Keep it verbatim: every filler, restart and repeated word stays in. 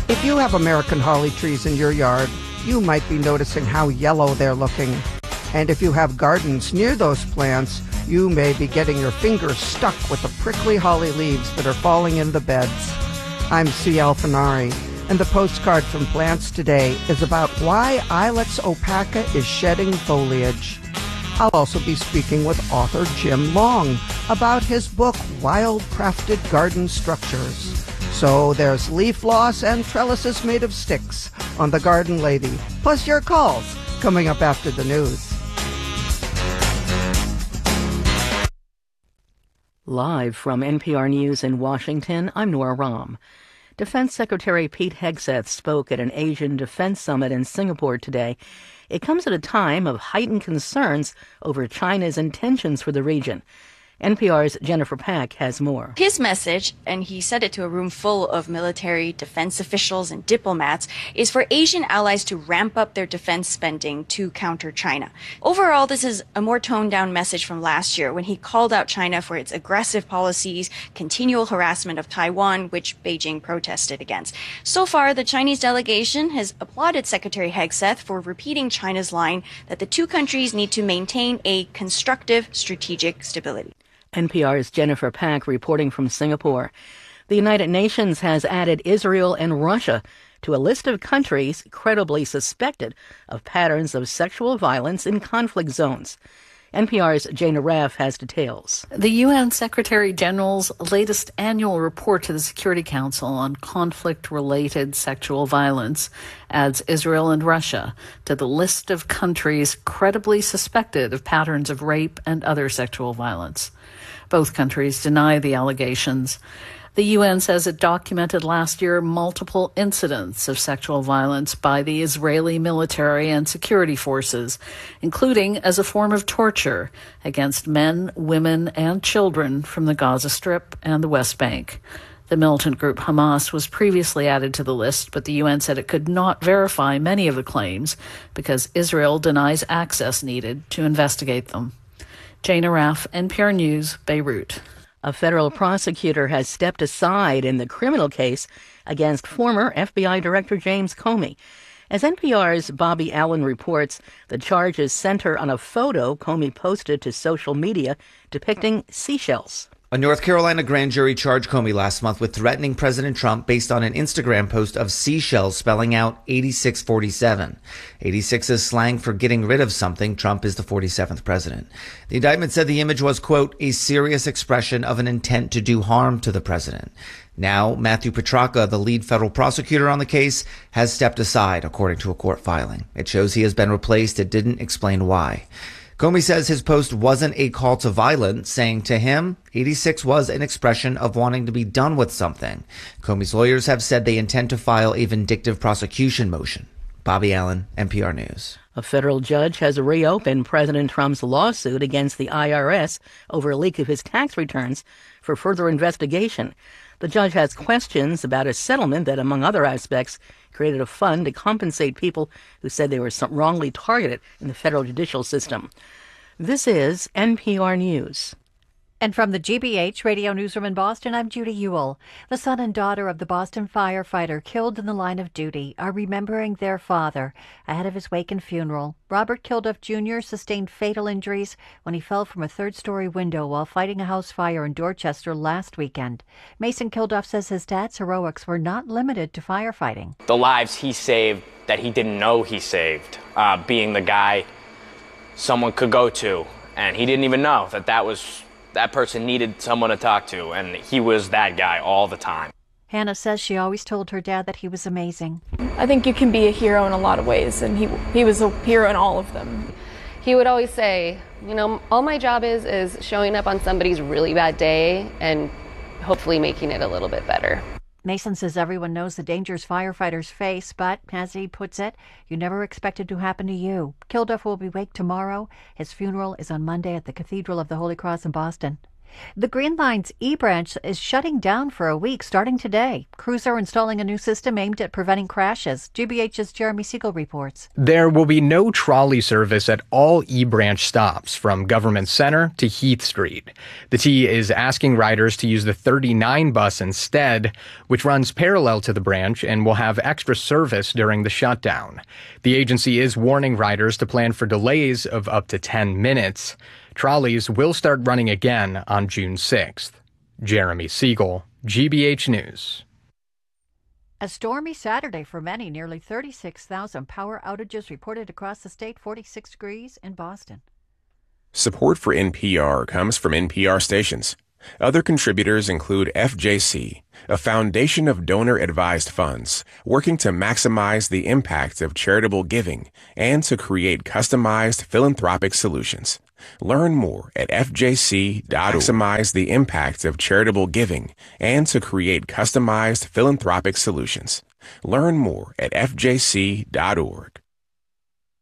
If you have American holly trees in your yard, you might be noticing how yellow they're looking. And if you have gardens near those plants, you may be getting your fingers stuck with the prickly holly leaves that are falling in the beds. I'm C. Alfinari, and the postcard from Plants Today is about why Ilex opaca is shedding foliage. I'll also be speaking with author Jim Long about his book, Wild Crafted Garden Structures. So there's leaf loss and trellises made of sticks on The Garden Lady, plus your calls coming up after the news. Live from N P R News in Washington, I'm Nora Rahm. Defense Secretary Pete Hegseth spoke at an Asian Defense Summit in Singapore today. It comes at a time of heightened concerns over China's intentions for the region. N P R's Jennifer Pack has more. His message, and he said it to a room full of military, defense officials, and diplomats, is for Asian allies to ramp up their defense spending to counter China. Overall, this is a more toned-down message from last year when he called out China for its aggressive policies, continual harassment of Taiwan, which Beijing protested against. So far, the Chinese delegation has applauded Secretary Hegseth for repeating China's line that the two countries need to maintain a constructive strategic stability. N P R's Jennifer Pack reporting from Singapore. The United Nations has added Israel and Russia to a list of countries credibly suspected of patterns of sexual violence in conflict zones. N P R's Jana Raff has details. The U N Secretary General's latest annual report to the Security Council on conflict-related sexual violence adds Israel and Russia to the list of countries credibly suspected of patterns of rape and other sexual violence. Both countries deny the allegations. The U N says it documented last year multiple incidents of sexual violence by the Israeli military and security forces, including as a form of torture against men, women, and children from the Gaza Strip and the West Bank. The militant group Hamas was previously added to the list, but the U N said it could not verify many of the claims because Israel denies access needed to investigate them. Jana Raff, N P R News, Beirut. A federal prosecutor has stepped aside in the criminal case against former F B I Director James Comey. As N P R's Bobby Allen reports, the charges center on a photo Comey posted to social media depicting seashells. A North Carolina grand jury charged Comey last month with threatening President Trump based on an Instagram post of seashells spelling out eighty-six forty-seven. eighty-six is slang for getting rid of something. Trump is the forty-seventh president. The indictment said the image was, quote, a serious expression of an intent to do harm to the president. Now, Matthew Petracca, the lead federal prosecutor on the case, has stepped aside, according to a court filing. It shows he has been replaced. It didn't explain why. Comey says his post wasn't a call to violence, saying to him, eighty-six was an expression of wanting to be done with something. Comey's lawyers have said they intend to file a vindictive prosecution motion. Bobby Allen, N P R News. A federal judge has reopened President Trump's lawsuit against the I R S over a leak of his tax returns for further investigation. The judge has questions about a settlement that, among other aspects, created a fund to compensate people who said they were wrongly targeted in the federal judicial system. This is N P R News. And from the G B H Radio Newsroom in Boston, I'm Judy Ewell. The son and daughter of the Boston firefighter killed in the line of duty are remembering their father ahead of his wake and funeral. Robert Kilduff Junior sustained fatal injuries when he fell from a third-story window while fighting a house fire in Dorchester last weekend. Mason Kilduff says his dad's heroics were not limited to firefighting. The lives he saved that he didn't know he saved, uh, being the guy someone could go to, and he didn't even know that that was... that person needed someone to talk to, and he was that guy all the time. Hannah says she always told her dad that he was amazing. I think you can be a hero in a lot of ways, and he he was a hero in all of them. He would always say, you know, all my job is is showing up on somebody's really bad day and hopefully making it a little bit better. Mason says everyone knows the dangers firefighters face, but, as he puts it, you never expect it to happen to you. Kilduff will be waked tomorrow. His funeral is on Monday at the Cathedral of the Holy Cross in Boston. The Green Line's E-Branch is shutting down for a week starting today. Crews are installing a new system aimed at preventing crashes. G B H's Jeremy Siegel reports. There will be no trolley service at all E-Branch stops from Government Center to Heath Street. The T is asking riders to use the thirty-nine bus instead, which runs parallel to the branch and will have extra service during the shutdown. The agency is warning riders to plan for delays of up to ten minutes. Trolleys will start running again on June sixth. Jeremy Siegel, G B H News. A stormy Saturday for many. Nearly thirty-six thousand power outages reported across the state, forty-six degrees in Boston. Support for N P R comes from N P R stations. Other contributors include F J C, a foundation of donor-advised funds working to maximize the impact of charitable giving and to create customized philanthropic solutions. Learn more at F J C dot org. Maximize the impact of charitable giving and to create customized philanthropic solutions. Learn more at F J C dot org.